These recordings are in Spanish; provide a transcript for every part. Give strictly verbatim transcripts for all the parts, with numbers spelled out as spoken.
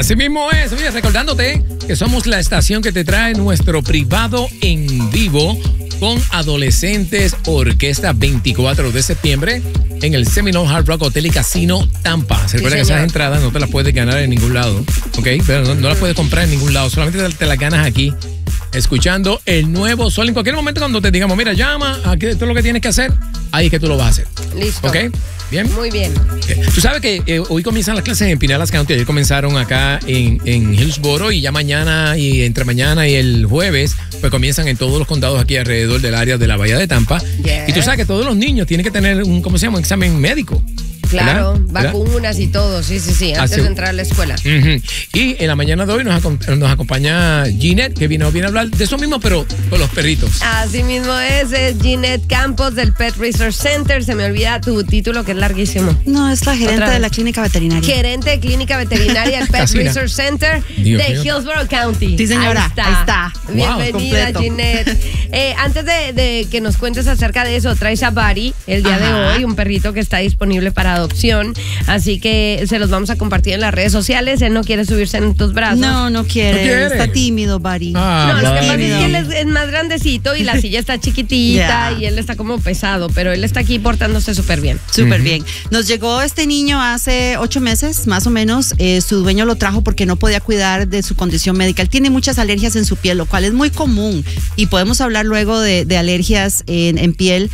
Así mismo es. Oye, recordándote que somos la estación que te trae nuestro privado en vivo con adolescentes, orquesta, veinticuatro de septiembre en el Seminole Hard Rock Hotel y Casino Tampa. Se recuerda sí, que esas entradas no te las puedes ganar en ningún lado, ¿ok? Pero no, no las puedes comprar en ningún lado, solamente te, te las ganas aquí, escuchando el nuevo sol. En cualquier momento cuando te digamos, mira, llama, aquí esto es lo que tienes que hacer, ahí es que tú lo vas a hacer. Listo. ¿Ok? ¿Bien? Muy bien. Tú sabes que eh, hoy comienzan las clases en Pinellas County. Ayer comenzaron acá en, en Hillsboro y ya mañana y entre mañana y el jueves pues comienzan en todos los condados aquí alrededor del área de la Bahía de Tampa. Yes. Y tú sabes que todos los niños tienen que tener un, ¿cómo se llama? Un examen médico. Claro, ¿verdad? Vacunas y todo, sí, sí, sí, antes Así, de entrar a la escuela. Uh-huh. Y en la mañana de hoy nos, nos acompaña Ginette, que vino, viene a hablar de eso mismo, pero con los perritos. Así mismo es, es Ginette Campos del Pet Research Center. Se me olvida tu título, que es larguísimo. No, es la gerente de la clínica veterinaria. Gerente de clínica veterinaria del Pet Research Center Dios de mío. Hillsborough County. Sí, señora, ahí está. Ahí está. Bienvenida, wow, Ginette. Eh, antes de, de que nos cuentes acerca de eso, traes a Buddy el día Ajá. de hoy, un perrito que está disponible para adopción. Así que se los vamos a compartir en las redes sociales. Él no quiere subirse en tus brazos. No, no quiere. ¿No quiere? Está tímido, Buddy. Ah, no, lo que pasa tímido. es que él es, es más grandecito y la silla está chiquitita yeah. y él está como pesado, pero él está aquí portándose súper bien. Súper uh-huh. bien. Nos llegó este niño hace ocho meses, más o menos. Eh, su dueño lo trajo porque no podía cuidar de su condición médica. Él tiene muchas alergias en su piel, lo cual es muy común. Y podemos hablar luego de, de alergias en, en piel.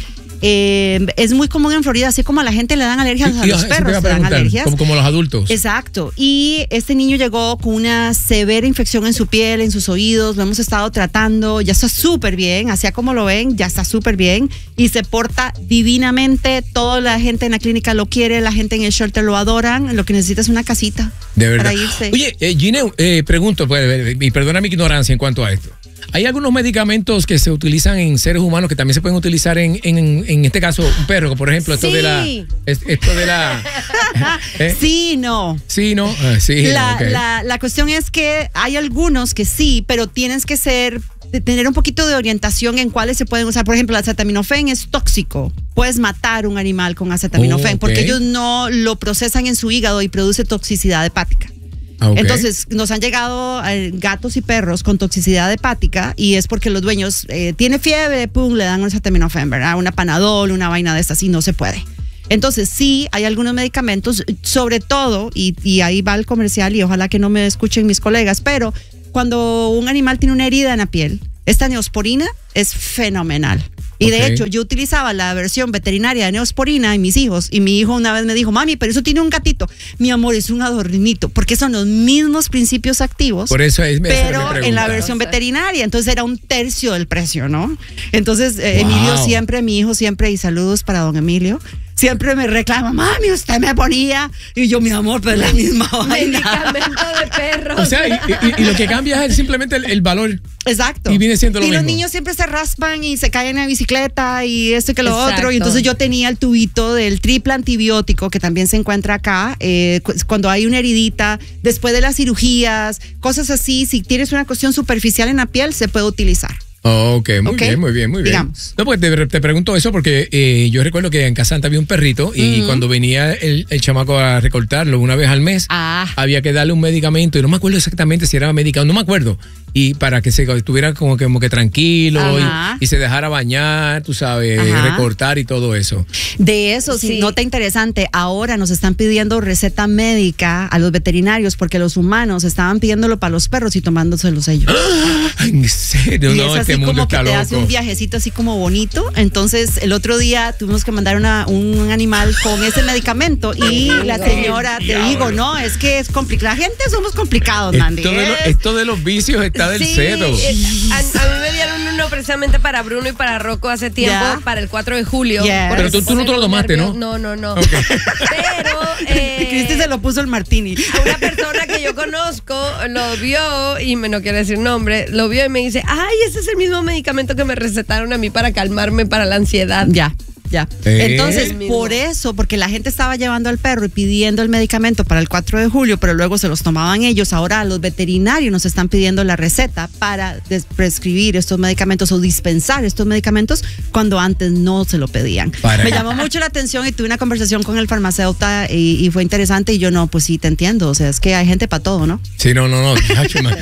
Eh, es muy común en Florida, así como a la gente le dan alergias a los perros, le dan alergias. Como, como los adultos. Exacto. Y este niño llegó con una severa infección en su piel, en sus oídos, lo hemos estado tratando, ya está súper bien, así como lo ven, ya está súper bien y se porta divinamente. Toda la gente en la clínica lo quiere, la gente en el shelter lo adoran, lo que necesita es una casita. De verdad. Para irse. Oye, eh, Gine, eh, pregunto, pues, y perdona mi ignorancia en cuanto a esto. ¿Hay algunos medicamentos que se utilizan en seres humanos que también se pueden utilizar en, en, en este caso, un perro? Por ejemplo, esto sí. de la... Esto de la ¿eh? Sí, no. Sí, no. Ah, sí, la, okay. la, la cuestión es que hay algunos que sí, pero tienes que ser... de tener un poquito de orientación en cuáles se pueden usar. Por ejemplo, el acetaminofén es tóxico. Puedes matar un animal con acetaminofén oh, okay. porque ellos no lo procesan en su hígado y produce toxicidad hepática. Okay. Entonces, nos han llegado eh, gatos y perros con toxicidad hepática y es porque los dueños eh, tiene fiebre, pum, le dan un acetaminofén, ¿verdad? Una Panadol, una vaina de estas y no se puede. Entonces, sí, hay algunos medicamentos, sobre todo, y, y ahí va el comercial y ojalá que no me escuchen mis colegas, pero cuando un animal tiene una herida en la piel, esta neosporina es fenomenal. Y okay. de hecho, yo utilizaba la versión veterinaria de neosporina en mis hijos. Y mi hijo una vez me dijo, mami, pero eso tiene un gatito. Mi amor, es un adornito. Porque son los mismos principios activos. Por eso es, pero en la versión veterinaria. Entonces era un tercio del precio, ¿no? Entonces, eh, wow. Emilio siempre, mi hijo siempre, y saludos para don Emilio, siempre me reclama, mami, usted me ponía. Y yo, mi amor, pero es la misma vaina. Medicamento de perros. O sea, y, y, y lo que cambia es simplemente el, el valor. Exacto. Y viene siendo lo y mismo. Y los niños siempre se raspan y se caen en la bicicleta y esto y que lo Exacto. otro. Y entonces yo tenía el tubito del triple antibiótico que también se encuentra acá. Eh, cuando hay una heridita, después de las cirugías, cosas así, si tienes una cuestión superficial en la piel, se puede utilizar. Oh, ok, muy okay. bien, muy bien, muy bien. Digamos. No, pues te, te pregunto eso porque eh, yo recuerdo que en Casanta había un perrito y uh-huh. cuando venía el, el chamaco a recortarlo una vez al mes, ah. había que darle un medicamento y no me acuerdo exactamente si era medicado, no me acuerdo. Y para que se estuviera como que, como que tranquilo y, y se dejara bañar, tú sabes, Ajá. recortar y todo eso. De eso, sí. sí, nota interesante. Ahora nos están pidiendo receta médica a los veterinarios porque los humanos estaban pidiéndolo para los perros y tomándoselos ellos. ¡Ah! ¿En serio? Y No, es así este mundo como que está te loco. hace un viajecito así como bonito. Entonces, el otro día tuvimos que mandar una, un animal con ese medicamento y la señora, te digo, no, es que es complicado. La gente somos complicados, Mandy. Esto de, lo, esto de los vicios está del sí, cedo. Eh, a, a mí me dieron uno precisamente para Bruno y para Rocco hace tiempo, yeah. para el cuatro de julio. Yes. Pero tú, tú no te lo tomaste, ¿no? No, no, no. Okay. Pero... Eh, Cristi se lo puso el martini. Una persona que yo conozco lo vio, y me no quiere decir nombre, lo vio y me dice, ay, ese es el mismo medicamento que me recetaron a mí para calmarme para la ansiedad. Ya. Ya. Eh. Entonces, por eso, porque la gente estaba llevando al perro y pidiendo el medicamento para el cuatro de julio, pero luego se los tomaban ellos. Ahora los veterinarios nos están pidiendo la receta para prescribir estos medicamentos o dispensar estos medicamentos cuando antes no se lo pedían. Para. Me llamó mucho la atención y tuve una conversación con el farmacéutico y, y fue interesante. Y yo, no, pues sí, te entiendo. O sea, es que hay gente para todo, ¿no? Sí, no, no, no.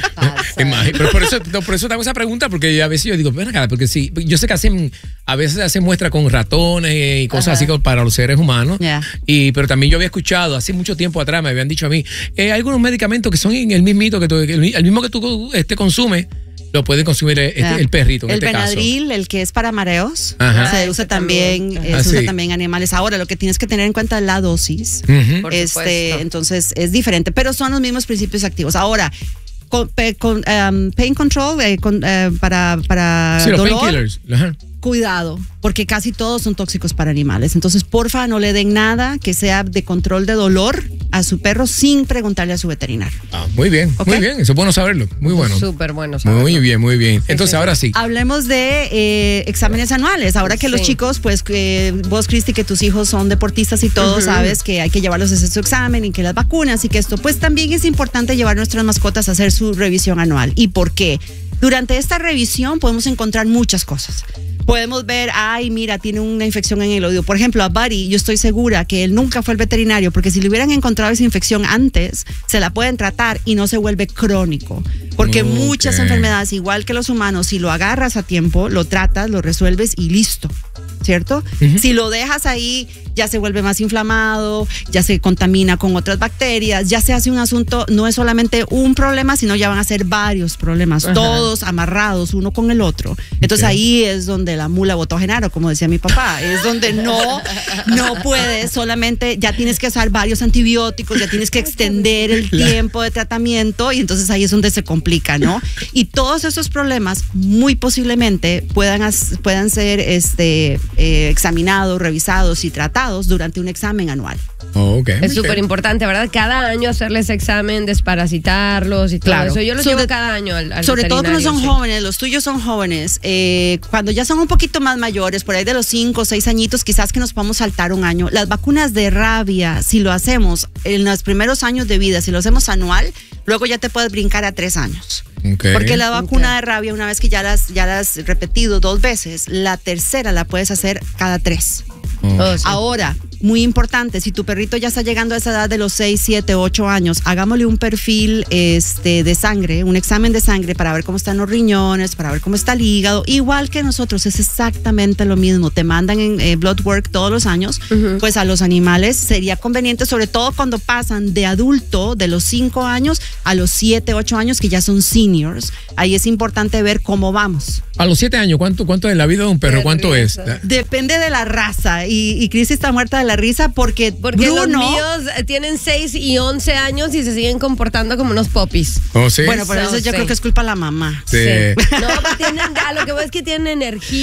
Pero por eso, por eso te hago esa pregunta, porque a veces yo digo, ven acá, porque sí, yo sé que hacen, a veces hacen muestra con ratones y cosas Ajá. así para los seres humanos. Yeah. Y, pero también yo había escuchado, hace mucho tiempo atrás, me habían dicho a mí, eh, hay algunos medicamentos que son el mismito que tú, el mismo que tú este, consumes, lo puede consumir este, yeah. el perrito en el este Benadryl, caso. El que es para mareos, Ajá. se usa también, también ah, se usa sí. también animales. Ahora, lo que tienes que tener en cuenta es la dosis. Uh-huh. Por este, supuesto. entonces es diferente, pero son los mismos principios activos. Ahora, con, con um, pain control, eh, con, eh, para, para sí, los dolor, painkillers. Ajá. Cuidado, porque casi todos son tóxicos para animales. Entonces, porfa, no le den nada que sea de control de dolor a su perro sin preguntarle a su veterinario. Ah, muy bien, ¿Okay? muy bien. Eso es bueno saberlo. Muy bueno. Súper bueno saberlo. Muy bien, muy bien. Entonces, sí, sí. ahora sí. Hablemos de eh, exámenes anuales. Ahora que Sí. los chicos, pues eh, vos, Cristi, que tus hijos son deportistas y todo, uh-huh. sabes que hay que llevarlos a hacer su examen y que las vacunas y que esto, pues también es importante llevar nuestras mascotas a hacer su revisión anual. ¿Y por qué? Durante esta revisión podemos encontrar muchas cosas. Podemos ver, ay, mira, tiene una infección en el oído. Por ejemplo, a Buddy, yo estoy segura que él nunca fue al veterinario, porque si le hubieran encontrado esa infección antes, se la pueden tratar y no se vuelve crónico. Porque Okay. muchas enfermedades, igual que los humanos, si lo agarras a tiempo, lo tratas, lo resuelves y listo. ¿Cierto? Uh-huh. Si lo dejas ahí, ya se vuelve más inflamado, ya se contamina con otras bacterias, ya se hace un asunto, no es solamente un problema, sino ya van a ser varios problemas, uh-huh. todos amarrados uno con el otro. Entonces okay. ahí es donde la mula botó a Genaro, como decía mi papá, es donde no, no puedes, solamente ya tienes que usar varios antibióticos, ya tienes que extender el tiempo de tratamiento y entonces ahí es donde se complica, ¿no? Y todos esos problemas muy posiblemente puedan, puedan ser este, eh, examinados, revisados y tratados durante un examen anual. Oh, okay. Es súper importante, ¿verdad? Cada año hacerles examen, desparasitarlos y todo claro. eso. Yo los sobre, llevo cada año al, al Sobre todo cuando son sí. jóvenes, los tuyos son jóvenes. Eh, cuando ya son un poquito más mayores, por ahí de los cinco o seis añitos, quizás que nos podamos saltar un año. Las vacunas de rabia, si lo hacemos en los primeros años de vida, si lo hacemos anual, luego ya te puedes brincar a tres años. Okay. Porque la vacuna okay. de rabia, una vez que ya las, ya las has repetido dos veces, la tercera la puedes hacer cada tres. Oh. Oh, sí. Ahora, muy importante, si tu perrito ya está llegando a esa edad de los seis, siete, ocho años, hagámosle un perfil este, de sangre, un examen de sangre para ver cómo están los riñones, para ver cómo está el hígado. Igual que nosotros, es exactamente lo mismo. Te mandan en eh, blood work todos los años. Uh-huh. Pues a los animales sería conveniente, sobre todo cuando pasan de adulto, de los cinco años a los siete, ocho años, que ya son seniors. Ahí es importante ver cómo vamos. A los siete años, ¿cuánto, cuánto es la vida de un perro? ¿Cuánto es? Depende de la raza. Y, y Cristi está muerta de la risa porque, porque Bruno, los míos tienen seis y once años y se siguen comportando como unos popis. ¿Oh, sí? Bueno, por eso So, yo sí. creo que es culpa de la mamá. Sí. No, pues tienen, a lo que voy es que tienen energía.